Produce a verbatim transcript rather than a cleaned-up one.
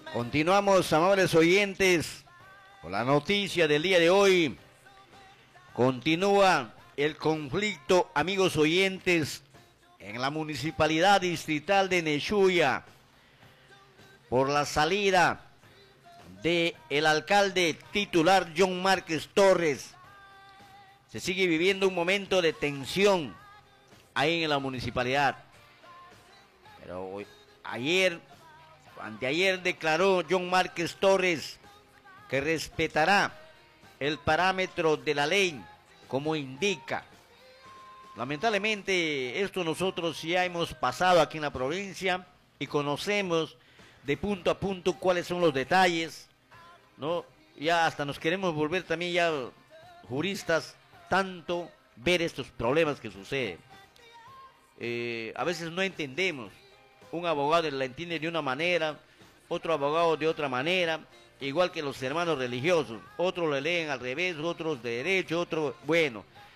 Continuamos, amables oyentes, con la noticia del día de hoy. Continúa el conflicto, amigos oyentes, en la municipalidad distrital de Nechuya por la salida de el alcalde titular John Márquez Torres. Se sigue viviendo un momento de tensión ahí en la municipalidad. Pero ayer, anteayer declaró John Márquez Torres que respetará el parámetro de la ley como indica. Lamentablemente esto nosotros ya hemos pasado aquí en la provincia y conocemos de punto a punto cuáles son los detalles, ¿no? Ya hasta nos queremos volver también ya juristas, tanto ver estos problemas que suceden. Eh, a veces no entendemos, un abogado la entiende de una manera, otro abogado de otra manera, igual que los hermanos religiosos, otros le leen al revés, otros de derecho, otros, bueno,